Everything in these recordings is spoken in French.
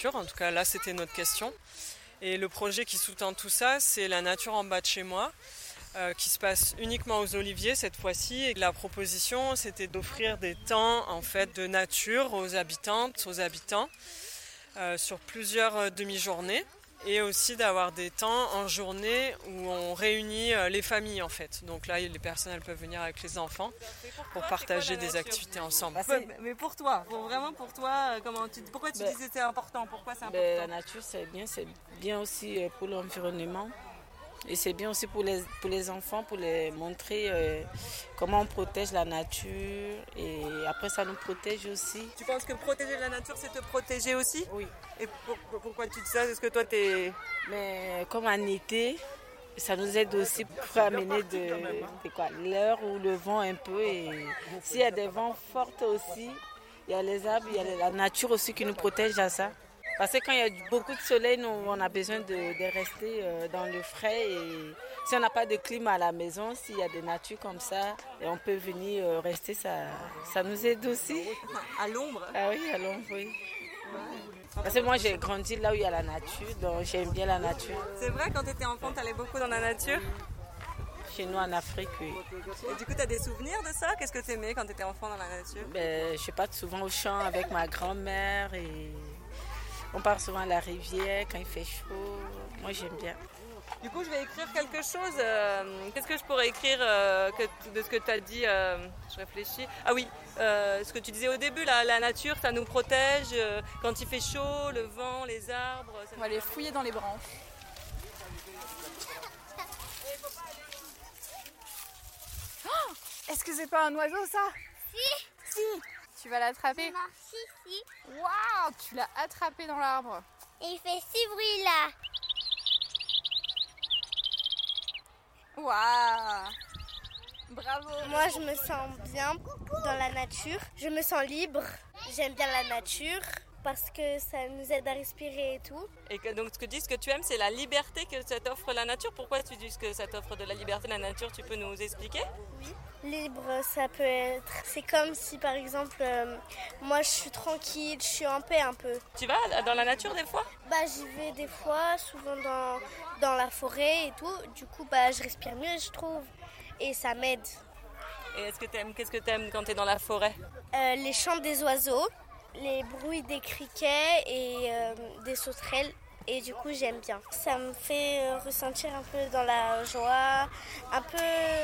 nature. En tout cas, là, c'était notre question. Et le projet qui sous-tend tout ça, c'est la nature en bas de chez moi, qui se passe uniquement aux Oliviers cette fois-ci. Et la proposition, c'était d'offrir des temps en fait, de nature aux habitantes, aux habitants, sur plusieurs demi-journées. Et aussi d'avoir des temps en journée où on réunit les familles en fait. Donc là, les personnes elles peuvent venir avec les enfants pour partager des activités ensemble. Mais pour toi, vraiment pour toi, pourquoi tu dis que c'est important? Pourquoi c'est important? La nature c'est bien aussi pour l'environnement. Et c'est bien aussi pour les enfants, pour les montrer comment on protège la nature. Et après, ça nous protège aussi. Tu penses que protéger la nature, c'est te protéger aussi? Oui. Et pourquoi tu dis ça? Est-ce que toi, t'es... Mais comme en été, ça nous aide aussi pour amener l'heure ou le vent un peu. Et s'il y a des vents forts aussi, il y a les arbres, il y a la nature aussi qui nous protège à ça. Parce que quand il y a beaucoup de soleil, nous, on a besoin de rester dans le frais. Et si on n'a pas de climat à la maison, s'il y a des natures comme ça, et on peut venir rester, ça nous aide aussi. À l'ombre? Ah oui, à l'ombre, oui. Parce que moi, j'ai grandi là où il y a la nature, donc j'aime bien la nature. C'est vrai, quand tu étais enfant, tu allais beaucoup dans la nature? Chez nous, en Afrique, oui. Et du coup, tu as des souvenirs de ça? Qu'est-ce que tu aimais quand tu étais enfant dans la nature? Je sais pas, souvent au champ avec ma grand-mère et... On part souvent à la rivière quand il fait chaud. Moi, j'aime bien. Du coup, je vais écrire quelque chose. Qu'est-ce que je pourrais écrire de ce que tu as dit? Je réfléchis. Ah oui, ce que tu disais au début, la nature, ça nous protège. Quand il fait chaud, le vent, les arbres. On va aller fouiller dans les branches. Oh, est-ce que c'est pas un oiseau, ça? Si. Tu vas l'attraper? Non, si. Waouh, tu l'as attrapé dans l'arbre. Et il fait 6 bruits là. Waouh. Bravo. Moi, je me sens bien dans la nature. Je me sens libre. J'aime bien la nature parce que ça nous aide à respirer et tout. Et donc, ce que tu aimes, c'est la liberté que ça t'offre la nature. Pourquoi tu dis que ça t'offre de la liberté, la nature? Tu peux nous expliquer? Oui. Libre, ça peut être... C'est comme si, par exemple, moi, je suis tranquille, je suis en paix un peu. Tu vas dans la nature des fois? J'y vais des fois, souvent dans la forêt et tout. Du coup, je respire mieux, je trouve. Et ça m'aide. Et qu'est-ce que tu aimes quand tu es dans la forêt? Les chants des oiseaux, les bruits des criquets et des sauterelles. Et du coup, j'aime bien. Ça me fait ressentir un peu dans la joie, un peu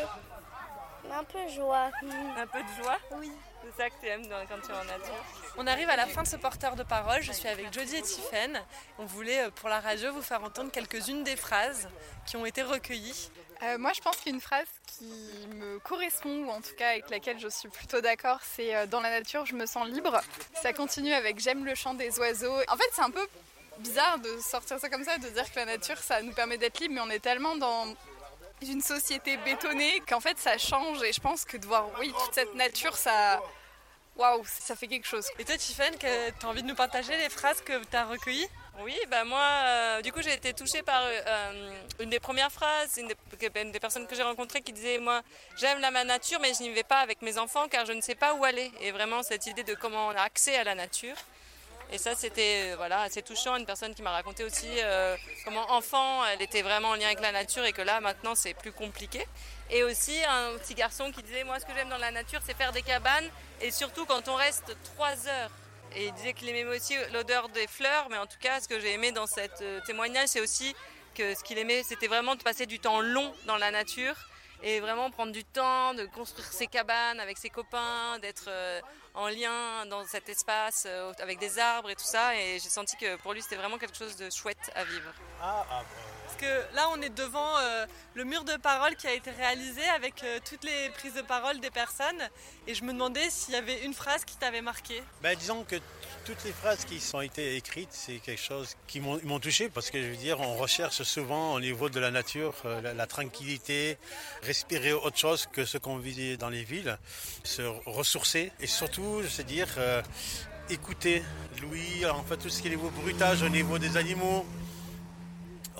joie. Un peu de joie? Oui. C'est ça que tu aimes quand tu es en nature? On arrive à la fin de ce porteur de parole. Je suis avec Jodie et Tiffaine. On voulait, pour la radio, vous faire entendre quelques-unes des phrases qui ont été recueillies. Moi, je pense qu'une phrase qui me correspond, ou en tout cas avec laquelle je suis plutôt d'accord, c'est « Dans la nature, je me sens libre ». Ça continue avec « J'aime le chant des oiseaux ». En fait, c'est un peu bizarre de sortir ça comme ça, de dire que la nature, ça nous permet d'être libre, mais on est tellement dans une société bétonnée qu'en fait, ça change. Et je pense que de voir, toute cette nature, ça... Waouh, ça fait quelque chose. Et toi, Tiffaine, tu as envie de nous partager les phrases que tu as recueillies? Oui, moi, du coup, j'ai été touchée par une des premières phrases, une des personnes que j'ai rencontrées qui disait, moi, j'aime la nature, mais je n'y vais pas avec mes enfants car je ne sais pas où aller. Et vraiment, cette idée de comment on a accès à la nature. Et ça, c'était assez touchant. Une personne qui m'a raconté aussi comment enfant, elle était vraiment en lien avec la nature et que là, maintenant, c'est plus compliqué. Et aussi un petit garçon qui disait, moi, ce que j'aime dans la nature, c'est faire des cabanes et surtout quand on reste 3 heures. Et il disait qu'il aimait aussi l'odeur des fleurs, mais en tout cas, ce que j'ai aimé dans cet témoignage, c'est aussi que ce qu'il aimait, c'était vraiment de passer du temps long dans la nature et vraiment prendre du temps, de construire ses cabanes avec ses copains, d'être en lien dans cet espace avec des arbres et tout ça. Et j'ai senti que pour lui, c'était vraiment quelque chose de chouette à vivre. Parce que là, on est devant le mur de parole qui a été réalisé avec toutes les prises de parole des personnes. Et je me demandais s'il y avait une phrase qui t'avait marqué. Disons que toutes les phrases qui ont été écrites, c'est quelque chose qui m'ont touché parce que je veux dire, on recherche souvent au niveau de la nature la tranquillité, respirer autre chose que ce qu'on vit dans les villes, se ressourcer et surtout, je veux dire, écouter l'ouïe, en fait tout ce qui est au niveau bruitage, au niveau des animaux.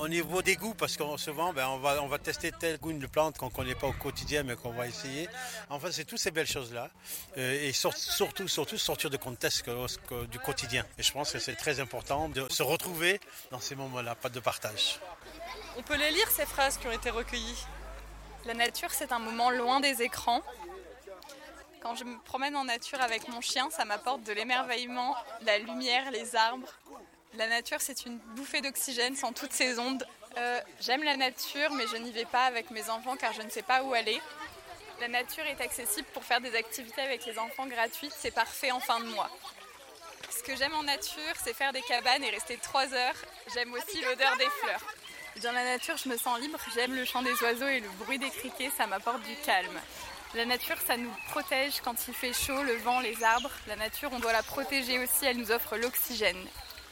Au niveau des goûts, parce que souvent, on va tester tel goût de plante qu'on ne connaît pas au quotidien, mais qu'on va essayer. Enfin, c'est toutes ces belles choses-là. Et surtout sortir du contexte du quotidien. Et je pense que c'est très important de se retrouver dans ces moments-là, pas de partage. On peut les lire, ces phrases qui ont été recueillies. La nature, c'est un moment loin des écrans. Quand je me promène en nature avec mon chien, ça m'apporte de l'émerveillement, la lumière, les arbres. La nature, c'est une bouffée d'oxygène sans toutes ces ondes. J'aime la nature, mais je n'y vais pas avec mes enfants car je ne sais pas où aller. La nature est accessible pour faire des activités avec les enfants gratuites, c'est parfait en fin de mois. Ce que j'aime en nature, c'est faire des cabanes et rester 3 heures. J'aime aussi l'odeur des fleurs. Dans la nature, je me sens libre, j'aime le chant des oiseaux et le bruit des criquets, ça m'apporte du calme. La nature, ça nous protège quand il fait chaud, le vent, les arbres. La nature, on doit la protéger aussi, elle nous offre l'oxygène.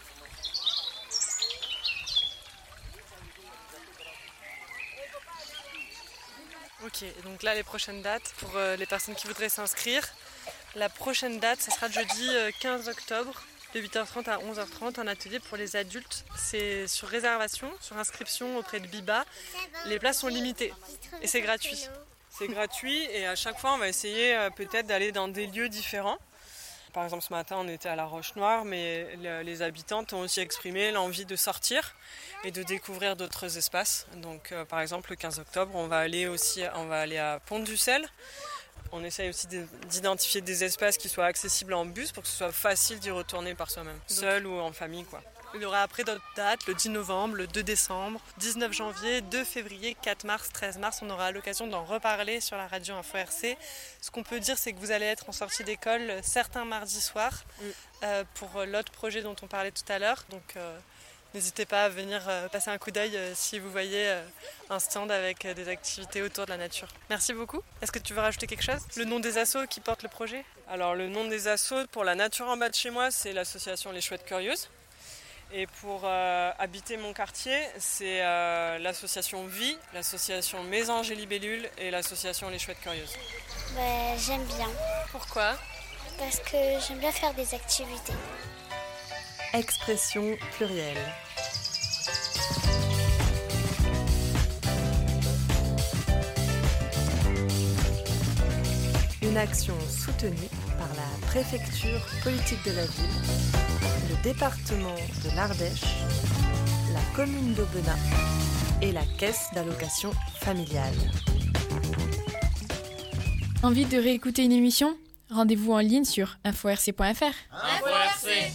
Ok, donc là les prochaines dates pour les personnes qui voudraient s'inscrire. La prochaine date, ce sera jeudi 15 octobre, de 8h30 à 11h30, un atelier pour les adultes. C'est sur réservation, sur inscription auprès de Biba. Les places sont limitées et c'est gratuit. C'est gratuit et à chaque fois on va essayer peut-être d'aller dans des lieux différents. Par exemple ce matin on était à la Roche-Noire, mais les habitantes ont aussi exprimé l'envie de sortir et de découvrir d'autres espaces. Donc par exemple le 15 octobre on va aller à Pont-du-Sel. On essaye aussi d'identifier des espaces qui soient accessibles en bus pour que ce soit facile d'y retourner par soi-même, seul ou en famille quoi. Il y aura après d'autres dates, le 10 novembre, le 2 décembre, 19 janvier, 2 février, 4 mars, 13 mars. On aura l'occasion d'en reparler sur la radio Info RC. Ce qu'on peut dire, c'est que vous allez être en sortie d'école certains mardis soirs pour l'autre projet dont on parlait tout à l'heure. Donc n'hésitez pas à venir passer un coup d'œil si vous voyez un stand avec des activités autour de la nature. Merci beaucoup. Est-ce que tu veux rajouter quelque chose ? Le nom des assos qui portent le projet ? Alors le nom des assos pour la nature en bas de chez moi, c'est l'association Les Chouettes Curieuses. Et pour habiter mon quartier, c'est l'association Vie, l'association Mes Anges et Libellules et l'association Les Chouettes Curieuses. J'aime bien, Pourquoi ? parce que j'aime bien faire des activités. Expression plurielle. Une action soutenue par la préfecture politique de la ville, le département de l'Ardèche, la commune d'Aubenas et la caisse d'allocation familiale. Envie de réécouter une émission ? Rendez-vous en ligne sur inforc.fr. InfoRC.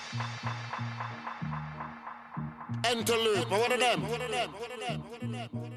Interlude. What are them?